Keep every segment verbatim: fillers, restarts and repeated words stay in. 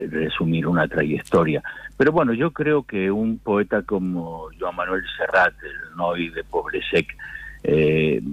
resumir una trayectoria. Pero bueno, yo creo que un poeta como Joan Manuel Serrat, el Noi de Poblesec, eh,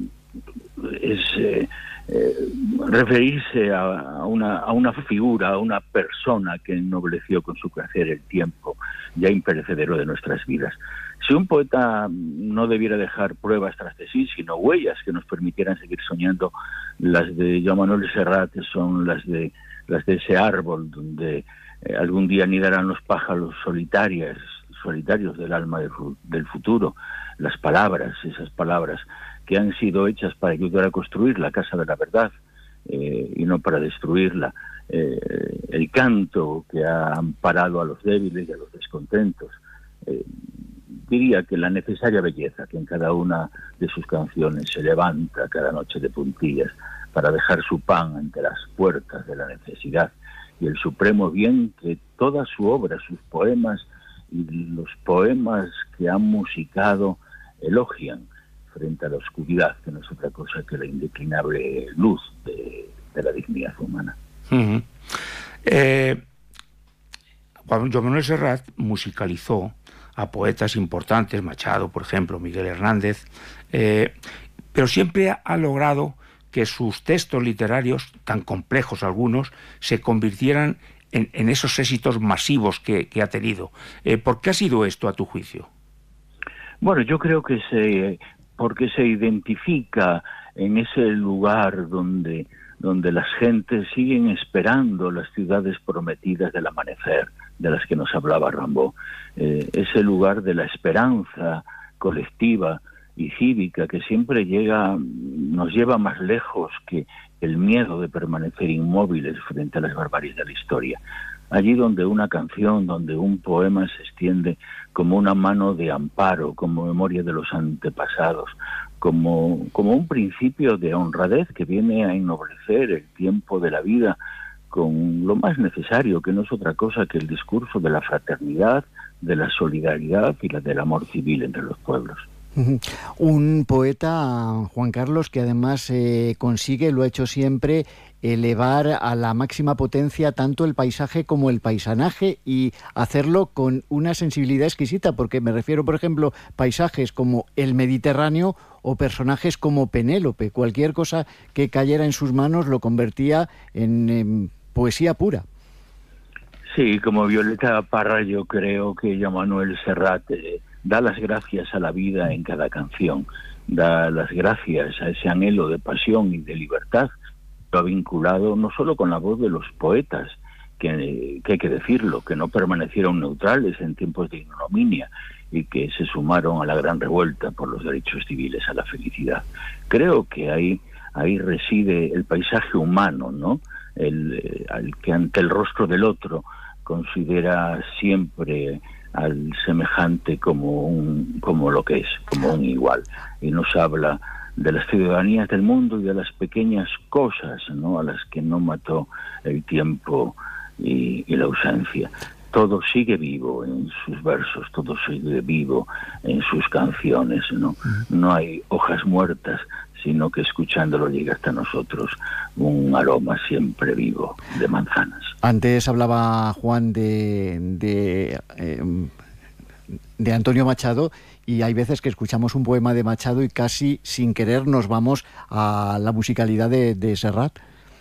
es eh, eh, referirse a, a, una, a una figura, a una persona que ennobleció con su quehacer el tiempo ya imperecedero de nuestras vidas. Si un poeta no debiera dejar pruebas tras de sí, sino huellas que nos permitieran seguir soñando, las de Joan Manuel Serrat son las de las de ese árbol donde eh, algún día anidarán los pájaros solitarios, solitarios del alma del, del futuro, las palabras, esas palabras que han sido hechas para ayudar a construir la casa de la verdad eh, y no para destruirla, eh, el canto que ha amparado a los débiles y a los descontentos. Eh, diría que la necesaria belleza que en cada una de sus canciones se levanta cada noche de puntillas para dejar su pan ante las puertas de la necesidad, y el supremo bien que toda su obra, sus poemas y los poemas que han musicado elogian frente a la oscuridad, que no es otra cosa que la indeclinable luz de, de la dignidad humana. Uh-huh. eh, Joan Manuel Serrat musicalizó a poetas importantes, Machado, por ejemplo, Miguel Hernández, eh, pero siempre ha logrado que sus textos literarios, tan complejos algunos, se convirtieran en, en esos éxitos masivos que, que ha tenido. Eh, ¿Por qué ha sido esto, a tu juicio? Bueno, yo creo que se, porque se identifica en ese lugar donde, donde las gentes siguen esperando las ciudades prometidas del amanecer, de las que nos hablaba Rimbaud. Eh, ese lugar de la esperanza colectiva y cívica que siempre llega, nos lleva más lejos que el miedo de permanecer inmóviles frente a las barbaries de la historia. Allí donde una canción, donde un poema se extiende como una mano de amparo, como memoria de los antepasados, como, como un principio de honradez que viene a ennoblecer el tiempo de la vida con lo más necesario, que no es otra cosa que el discurso de la fraternidad, de la solidaridad y la del amor civil entre los pueblos. Un poeta, Juan Carlos, que además eh, consigue, lo ha hecho siempre, elevar a la máxima potencia tanto el paisaje como el paisanaje y hacerlo con una sensibilidad exquisita, porque me refiero, por ejemplo, paisajes como el Mediterráneo o personajes como Penélope. Cualquier cosa que cayera en sus manos lo convertía en, en poesía pura. Sí, como Violeta Parra, yo creo que Joan Manuel Serrat eh, da las gracias a la vida en cada canción, da las gracias a ese anhelo de pasión y de libertad, lo ha vinculado no solo con la voz de los poetas, que, que hay que decirlo, que no permanecieron neutrales en tiempos de ignominia y que se sumaron a la gran revuelta por los derechos civiles, a la felicidad. Creo que ahí, ahí reside el paisaje humano, ¿no? El, el que ante el rostro del otro considera siempre al semejante como un, como lo que es, como un igual, y nos habla de las ciudadanías del mundo y de las pequeñas cosas, ¿no?, a las que no mató el tiempo y, y la ausencia. Todo sigue vivo en sus versos, todo sigue vivo en sus canciones, ¿no? No hay hojas muertas, sino que escuchándolo llega hasta nosotros un aroma siempre vivo de manzanas. Antes hablaba Juan de, de, eh, de Antonio Machado, y hay veces que escuchamos un poema de Machado y casi sin querer nos vamos a la musicalidad de, de Serrat.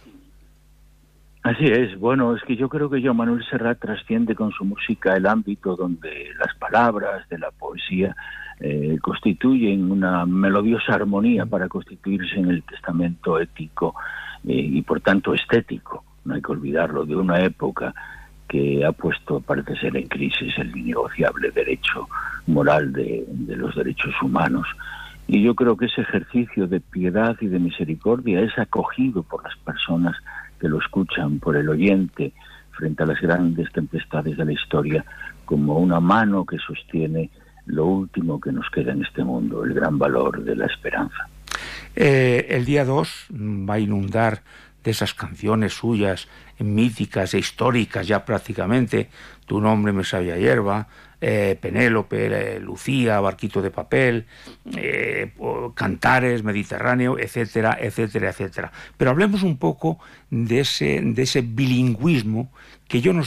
Así es. Bueno, es que yo creo que Joan Manuel Serrat trasciende con su música el ámbito donde las palabras de la poesía eh, constituyen una melodiosa armonía para constituirse en el testamento ético eh, y por tanto estético, no hay que olvidarlo, de una época que ha puesto, parece ser, en crisis el innegociable derecho moral de, de los derechos humanos. Y yo creo que ese ejercicio de piedad y de misericordia es acogido por las personas que lo escuchan, por el oyente, frente a las grandes tempestades de la historia, como una mano que sostiene lo último que nos queda en este mundo, el gran valor de la esperanza. Eh, el día dos va a inundar de esas canciones suyas, míticas e históricas ya prácticamente, Tu nombre me sabe a hierba, eh, Penélope, eh, Lucía, Barquito de papel, eh, Cantares, Mediterráneo, etcétera, etcétera, etcétera. Pero hablemos un poco de ese, de ese bilingüismo que yo no